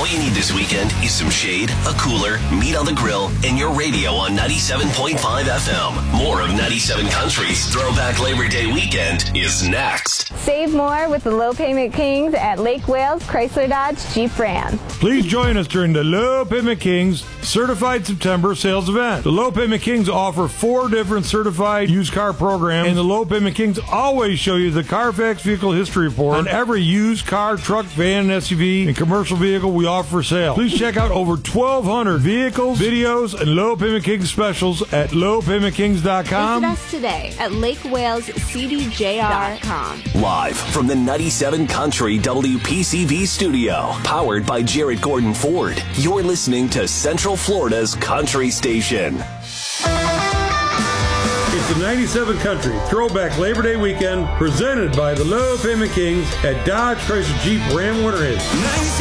All you need this weekend is some shade, a cooler, meat on the grill, and your radio on 97.5 FM. More of 97 Country's Throwback Labor Day weekend is next. Save more with the Low Payment Kings at Lake Wales Chrysler Dodge Jeep Ram. Please join us during the Low Payment Kings Certified September sales event. The Low Payment Kings offer 4 different certified used car programs, and the Low Payment Kings always show you the Carfax Vehicle History Report on every used car, truck, van, SUV, and commercial vehicle we offer for sale. Please check out over 1,200 vehicles, videos, and Low Payment Kings specials at lowpaymentkings.com. Visit us today at LakeWalesCDJR.com. Live from the 97 Country WPCV studio, powered by Jared Gordon Ford, you're listening to Central Florida's Country Station. It's the 97 Country Throwback Labor Day weekend presented by the Low Payment Kings at Dodge Chrysler Jeep Ram Winter Haven.